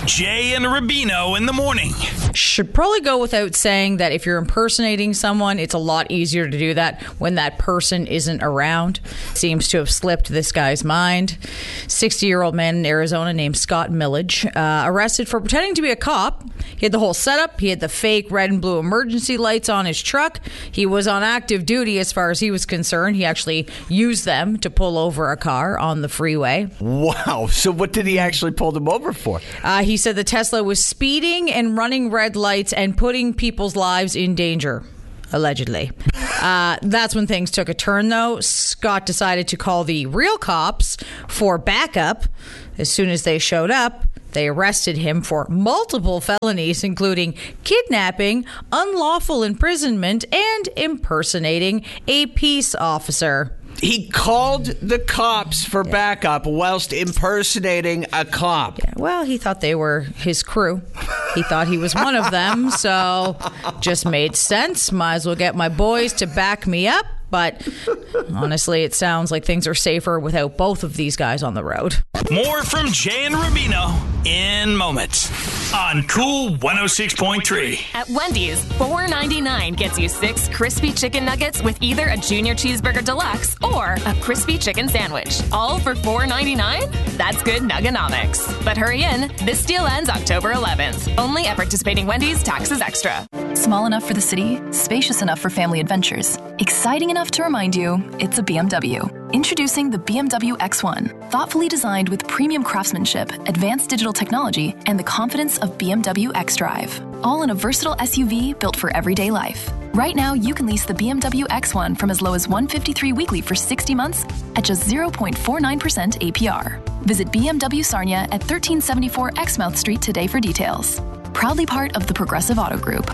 Jay and Rubino in the morning. Should probably go without saying that if you're impersonating someone, it's a lot easier to do that when that person isn't around. Seems to have slipped this guy's mind. 60-year-old man in Arizona named Scott Millage, arrested for pretending to be a cop. He had the whole setup. He had the fake red and blue emergency lights on his truck. He was on active duty as far as he was concerned. He actually used them to pull over a car on the freeway. Wow. So what did he actually pull them over for? He said the Tesla was speeding and running red lights and putting people's lives in danger. Allegedly. That's when things took a turn, though. Scott decided to call the real cops for backup. As soon as they showed up, they arrested him for multiple felonies, including kidnapping, unlawful imprisonment, and impersonating a peace officer. He called the cops for backup whilst impersonating a cop. Yeah, well, he thought they were his crew. He thought he was one of them, so just made sense. Might as well get my boys to back me up. But honestly, it sounds like things are safer without both of these guys on the road. More from Jay and Rubino in moments on Cool 106.3. At Wendy's, $4.99 gets you 6 crispy chicken nuggets with either a junior cheeseburger deluxe or a crispy chicken sandwich. All for $4.99? That's good nuggenomics. But hurry in. This deal ends October 11th. Only at participating Wendy's. Taxes extra. Small enough for the city, spacious enough for family adventures, exciting enough to remind you it's a BMW. Introducing the BMW X1, thoughtfully designed with premium craftsmanship, advanced digital technology, and the confidence of BMW xDrive. All in a versatile SUV built for everyday life. Right now, you can lease the BMW X1 from as low as $153 weekly for 60 months at just 0.49% APR. Visit BMW Sarnia at 1374 Exmouth Street today for details. Proudly part of the Progressive Auto Group.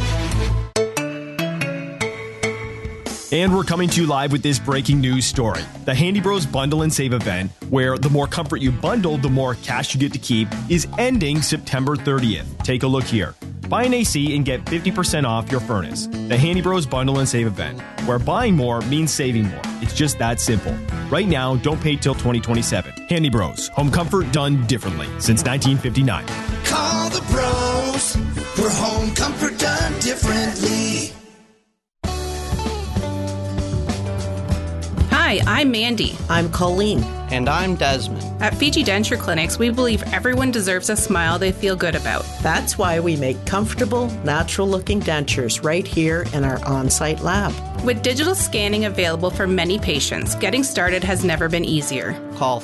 And we're coming to you live with this breaking news story. The Handy Bros Bundle and Save event, where the more comfort you bundle, the more cash you get to keep, is ending September 30th. Take a look here. Buy an AC and get 50% off your furnace. The Handy Bros Bundle and Save event, where buying more means saving more. It's just that simple. Right now, don't pay till 2027. Handy Bros. Home comfort done differently since 1959. Call the bros for home comfort done differently. Hi, I'm Mandy. I'm Colleen. And I'm Desmond. At Fiji Denture Clinics, we believe everyone deserves a smile they feel good about. That's why we make comfortable, natural-looking dentures right here in our on-site lab. With digital scanning available for many patients, getting started has never been easier. Call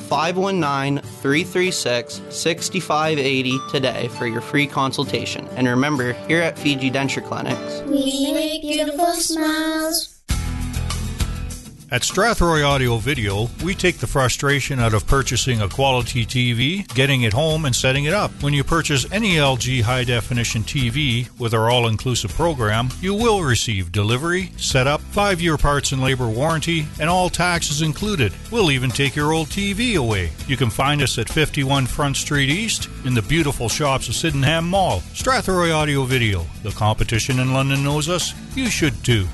519-336-6580 today for your free consultation. And remember, here at Fiji Denture Clinics, we make beautiful smiles. At Strathroy Audio Video, we take the frustration out of purchasing a quality TV, getting it home, and setting it up. When you purchase any LG high-definition TV with our all-inclusive program, you will receive delivery, setup, 5-year parts and labor warranty, and all taxes included. We'll even take your old TV away. You can find us at 51 Front Street East in the beautiful shops of Sydenham Mall. Strathroy Audio Video. The competition in London knows us. You should too.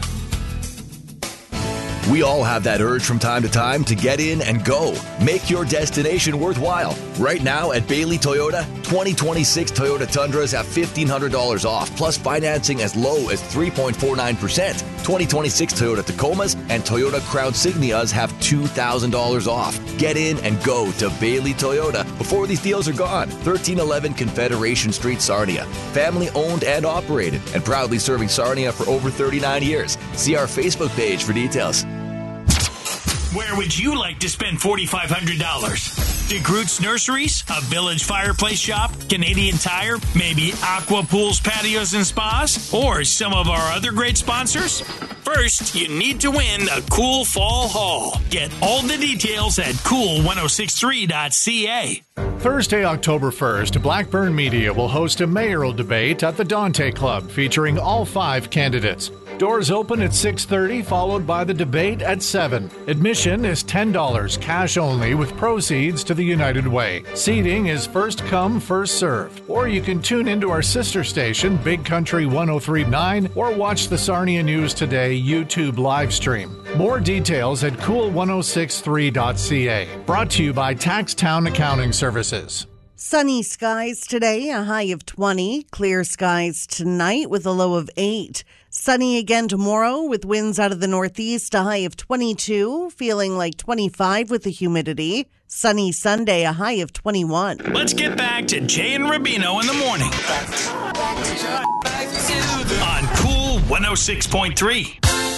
We all have that urge from time to time to get in and go. Make your destination worthwhile. Right now at Bailey Toyota, 2026 Toyota Tundras have $1,500 off, plus financing as low as 3.49%. 2026 Toyota Tacomas and Toyota Crown Signias have $2,000 off. Get in and go to Bailey Toyota before these deals are gone. 1311 Confederation Street, Sarnia. Family owned and operated, and proudly serving Sarnia for over 39 years. See our Facebook page for details. Where would you like to spend $4,500? DeGroote's Nurseries, a Village Fireplace Shop, Canadian Tire, maybe Aqua Pools, Patios, and Spas, or some of our other great sponsors? First, you need to win a cool fall haul. Get all the details at cool1063.ca. Thursday, October 1st, Blackburn Media will host a mayoral debate at the Dante Club featuring all 5 candidates. Doors open at 6:30, followed by the debate at 7. Admission is $10, cash only, with proceeds to the United Way. Seating is first come, first served. Or you can tune into our sister station, Big Country 103.9, or watch the Sarnia News Today YouTube live stream. More details at cool1063.ca. Brought to you by Taxtown Accounting Services. Sunny skies today, a high of 20. Clear skies tonight with a low of 8. Sunny again tomorrow with winds out of the northeast, a high of 22. Feeling like 25 with the humidity. Sunny Sunday, a high of 21. Let's get back to Jay and Rubino in the morning. On Cool 106.3.